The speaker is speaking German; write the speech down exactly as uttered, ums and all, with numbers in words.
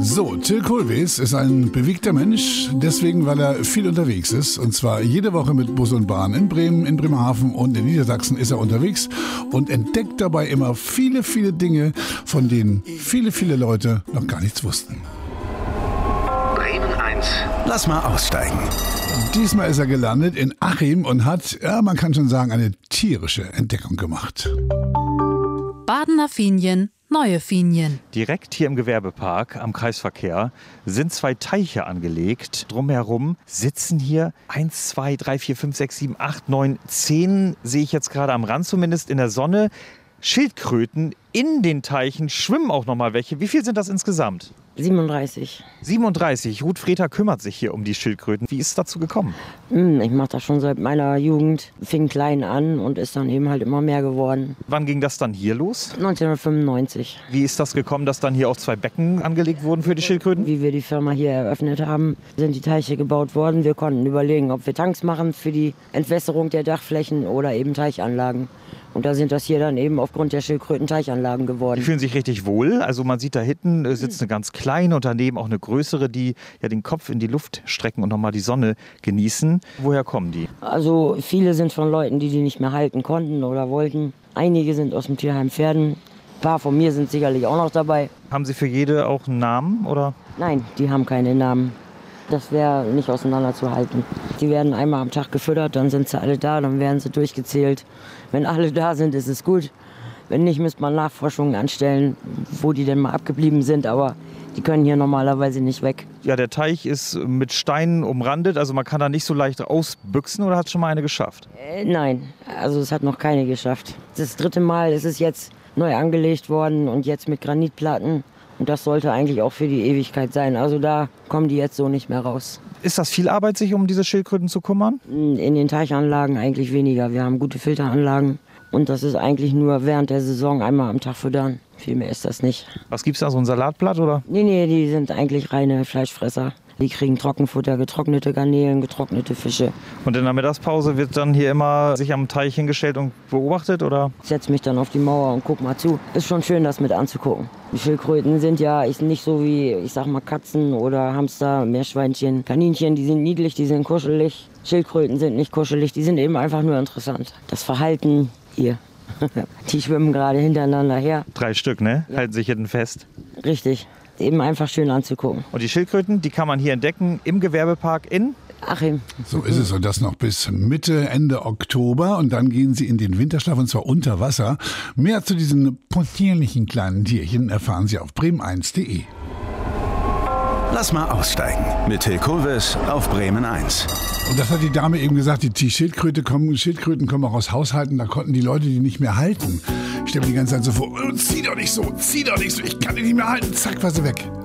So, Till Kohlwees ist ein bewegter Mensch, deswegen, weil er viel unterwegs ist. Und zwar jede Woche mit Bus und Bahn in Bremen, in Bremerhaven und in Niedersachsen ist er unterwegs und entdeckt dabei immer viele, viele Dinge, von denen viele, viele Leute noch gar nichts wussten. Bremen eins. Lass mal aussteigen. Diesmal ist er gelandet in Achim und hat, ja, man kann schon sagen, eine tierische Entdeckung gemacht. Badener Finien, neue Finien. Direkt hier im Gewerbepark am Kreisverkehr sind zwei Teiche angelegt. Drumherum sitzen hier eins, zwei, drei, vier, fünf, sechs, sieben, acht, neun, zehn, sehe ich jetzt gerade am Rand zumindest in der Sonne. Schildkröten in den Teichen, schwimmen auch noch mal welche. Wie viel sind das insgesamt? siebenunddreißig. siebenunddreißig. Ruth Freta kümmert sich hier um die Schildkröten. Wie ist es dazu gekommen? Ich mache das schon seit meiner Jugend. Fing klein an und ist dann eben halt immer mehr geworden. Wann ging das dann hier los? neunzehnhundertfünfundneunzig. Wie ist das gekommen, dass dann hier auch zwei Becken angelegt wurden für die Schildkröten? Wie wir die Firma hier eröffnet haben, sind die Teiche gebaut worden. Wir konnten überlegen, ob wir Tanks machen für die Entwässerung der Dachflächen oder eben Teichanlagen. Und da sind das hier dann eben aufgrund der Schildkröten Teichanlagen geworden. Die fühlen sich richtig wohl. Also man sieht da hinten äh, sitzt eine ganz kleine und daneben auch eine größere, die ja den Kopf in die Luft strecken und nochmal die Sonne genießen. Woher kommen die? Also viele sind von Leuten, die die nicht mehr halten konnten oder wollten. Einige sind aus dem Tierheim Pferden. Ein paar von mir sind sicherlich auch noch dabei. Haben Sie für jede auch einen Namen, oder? Nein, die haben keine Namen. Das wäre nicht auseinanderzuhalten. Die werden einmal am Tag gefüttert, dann sind sie alle da, dann werden sie durchgezählt. Wenn alle da sind, ist es gut. Wenn nicht, müsste man Nachforschungen anstellen, wo die denn mal abgeblieben sind. Aber die können hier normalerweise nicht weg. Ja, der Teich ist mit Steinen umrandet, also man kann da nicht so leicht ausbüchsen, oder hat es schon mal eine geschafft? Äh, nein, also es hat noch keine geschafft. Das dritte Mal ist es jetzt neu angelegt worden und jetzt mit Granitplatten. Und das sollte eigentlich auch für die Ewigkeit sein. Also da kommen die jetzt so nicht mehr raus. Ist das viel Arbeit, sich um diese Schildkröten zu kümmern? In den Teichanlagen eigentlich weniger. Wir haben gute Filteranlagen. Und das ist eigentlich nur während der Saison einmal am Tag füttern. Viel mehr ist das nicht. Was gibt's da, so ein Salatblatt, oder? Nee, nee, die sind eigentlich reine Fleischfresser. Die kriegen Trockenfutter, getrocknete Garnelen, getrocknete Fische. Und in der Mittagspause wird dann hier immer sich am Teich hingestellt und beobachtet, oder? Ich setze mich dann auf die Mauer und guck mal zu. Ist schon schön, das mit anzugucken. Die Schildkröten sind ja nicht so wie, ich sag mal, Katzen oder Hamster, Meerschweinchen, Kaninchen. Die sind niedlich, die sind kuschelig. Schildkröten sind nicht kuschelig, die sind eben einfach nur interessant. Das Verhalten hier. Die schwimmen gerade hintereinander her. Drei Stück, ne? Ja. Halten sich hinten fest. Richtig. Eben einfach schön anzugucken. Und die Schildkröten, die kann man hier entdecken im Gewerbepark in Achim. So ist es, und das noch bis Mitte, Ende Oktober, und dann gehen sie in den Winterschlaf, und zwar unter Wasser. Mehr zu diesen possierlichen kleinen Tierchen erfahren Sie auf bremen eins punkt de. Lass mal aussteigen. Mit Till Kohlwees auf Bremen eins. Und das hat die Dame eben gesagt, die, die Schildkröte kommen, Schildkröten kommen auch aus Haushalten, da konnten die Leute die nicht mehr halten. Ich stelle mir die ganze Zeit so vor, oh, zieh doch nicht so, zieh doch nicht so, ich kann die nicht mehr halten, zack, war sie weg.